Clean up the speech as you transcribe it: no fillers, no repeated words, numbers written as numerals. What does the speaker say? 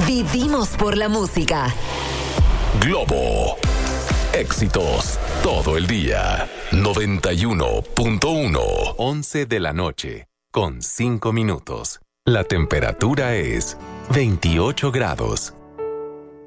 Vivimos por la música. Globo. Éxitos todo el día. 91.1. 11 de la noche, con 5 minutos. La temperatura es 28 grados.